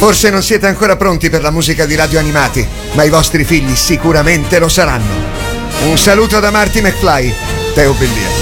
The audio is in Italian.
Forse non siete ancora pronti per la musica di Radio Animati, ma i vostri figli sicuramente lo saranno. Un saluto da Marty McFly, Teo Bellier.